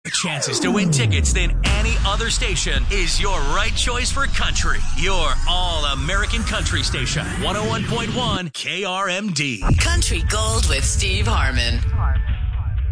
chances to win tickets than any other station is your right choice for country. Your all-American country station. 101.1 KRMD. Country Gold with Steve Harmon.